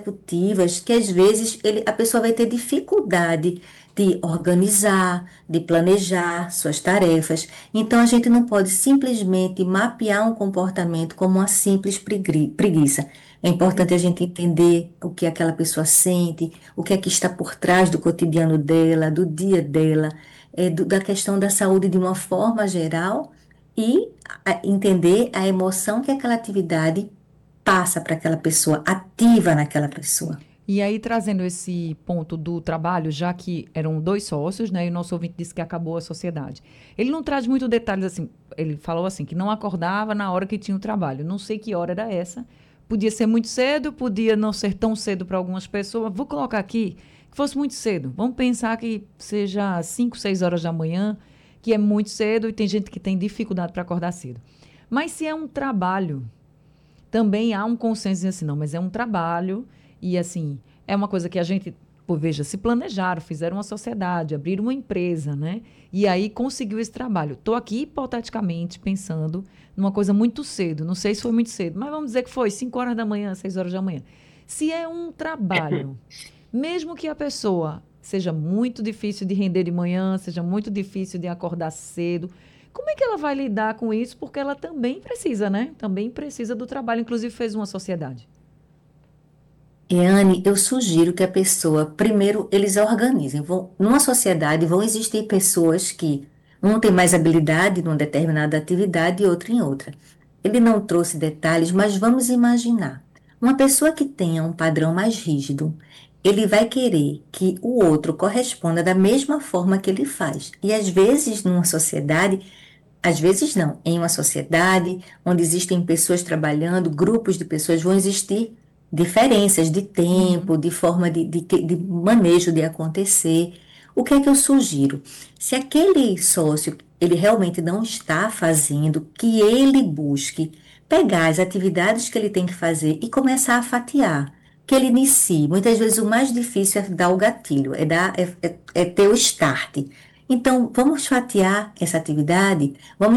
executivas que às vezes a pessoa vai ter dificuldade de organizar, de planejar suas tarefas. Então a gente não pode simplesmente mapear um comportamento como uma simples preguiça. É importante a gente entender o que aquela pessoa sente, o que é que está por trás do cotidiano dela, do dia dela, da questão da saúde de uma forma geral e entender a emoção que aquela atividade passa para aquela pessoa, ativa naquela pessoa. E aí, trazendo esse ponto do trabalho, já que eram dois sócios, né? E o nosso ouvinte disse que acabou a sociedade. Ele não traz muito detalhes assim. Ele falou assim, que não acordava na hora que tinha o trabalho. Não sei que hora era essa. Podia ser muito cedo, podia não ser tão cedo para algumas pessoas. Vou colocar aqui que fosse muito cedo. Vamos pensar que seja 5, 6 horas da manhã, que é muito cedo e tem gente que tem dificuldade para acordar cedo. Mas se é um trabalho, também há um consenso assim, não, mas é um trabalho e assim, é uma coisa que a gente, pô, veja, se planejaram, fizeram uma sociedade, abriram uma empresa, né? E aí conseguiu esse trabalho. Estou aqui hipoteticamente pensando numa coisa muito cedo, não sei se foi muito cedo, mas vamos dizer que foi 5 horas da manhã, 6 horas da manhã. Se é um trabalho, mesmo que a pessoa seja muito difícil de render de manhã, seja muito difícil de acordar cedo, como é que ela vai lidar com isso? Porque ela também precisa, né? Também precisa do trabalho, inclusive fez uma sociedade. E, Anne, eu sugiro que a pessoa, primeiro, eles organizem. Numa sociedade vão existir pessoas que um tem mais habilidade numa determinada atividade e outra em outra. Ele não trouxe detalhes, mas vamos imaginar. Uma pessoa que tenha um padrão mais rígido, ele vai querer que o outro corresponda da mesma forma que ele faz. E às vezes, numa sociedade, às vezes não, em uma sociedade onde existem pessoas trabalhando, grupos de pessoas, vão existir diferenças de Uhum. tempo, de forma de manejo de acontecer. O que é que eu sugiro? Se aquele sócio ele realmente não está fazendo, que ele busque pegar as atividades que ele tem que fazer e começar a fatiar. Que ele inicie. Muitas vezes o mais difícil é dar o gatilho, é ter o start. Então, vamos fatiar essa atividade.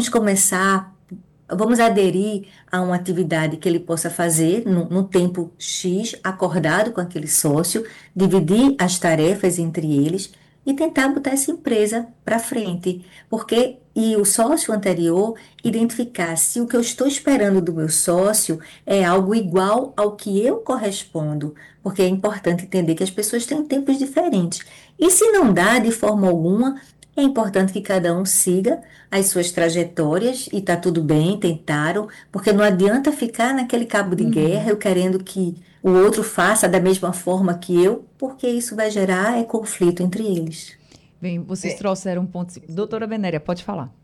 Vamos aderir a uma atividade que ele possa fazer no tempo X, acordado com aquele sócio, dividir as tarefas entre eles e tentar botar essa empresa para frente. E o sócio anterior identificar se o que eu estou esperando do meu sócio é algo igual ao que eu correspondo, porque é importante entender que as pessoas têm tempos diferentes. E se não dá de forma alguma, é importante que cada um siga as suas trajetórias e tá tudo bem, tentaram, porque não adianta ficar naquele cabo de guerra, Uhum. eu querendo que o outro faça da mesma forma que eu, porque isso vai gerar conflito entre eles. Bem, vocês É, trouxeram um ponto. isso Doutora mesmo. Venéria, pode falar.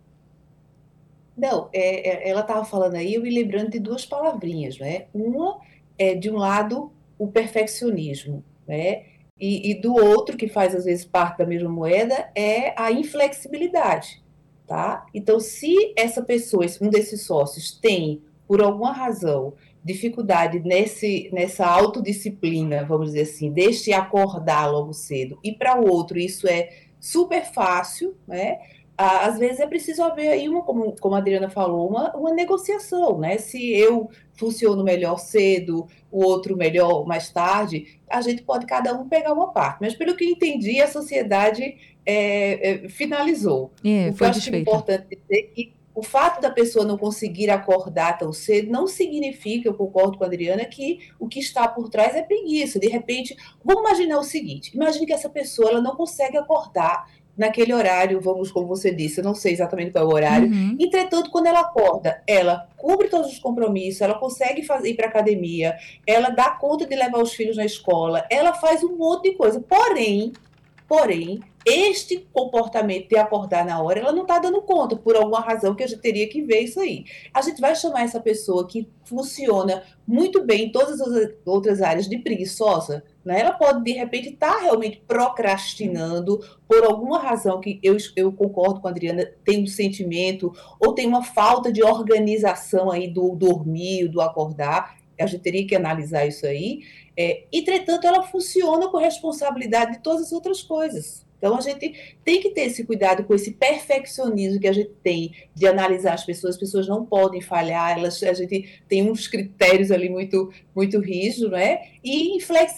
Não, ela estava falando aí, eu me lembrando de duas palavrinhas, né? Uma é, de um lado, o perfeccionismo, né? E do outro, que faz às vezes parte da mesma moeda, é a inflexibilidade, tá? Então, se essa pessoa, um desses sócios, tem, por alguma razão, dificuldade nessa autodisciplina, vamos dizer assim, deixe acordar logo cedo, e para o outro isso é super fácil, né? Às vezes é preciso haver aí como a Adriana falou, uma negociação, né? Se eu funciono melhor cedo, o outro melhor mais tarde, a gente pode cada um pegar uma parte. Mas pelo que eu entendi, a sociedade finalizou. É, O que eu foi acho que é desfeita. importante dizer é que o fato da pessoa não conseguir acordar tão cedo não significa, eu concordo com a Adriana, que o que está por trás é preguiça. De repente, vamos imaginar o seguinte: imagine que essa pessoa ela não consegue acordar naquele horário, vamos, como você disse, eu não sei exatamente qual é o horário. Uhum. Entretanto, quando ela acorda, ela cumpre todos os compromissos, ela consegue ir para academia, ela dá conta de levar os filhos na escola, ela faz um monte de coisa. Porém, este comportamento de acordar na hora, ela não está dando conta, por alguma razão que a gente teria que ver isso aí. A gente vai chamar essa pessoa que funciona muito bem em todas as outras áreas de preguiçosa, né? Ela pode, de repente, estar realmente procrastinando por alguma razão que eu concordo com a Adriana, tem um sentimento ou tem uma falta de organização aí do dormir, do acordar. A gente teria que analisar isso aí. Entretanto, ela funciona com responsabilidade de todas as outras coisas. Então, a gente tem que ter esse cuidado com esse perfeccionismo que a gente tem de analisar as pessoas não podem falhar, a gente tem uns critérios ali muito, muito rígidos, né? E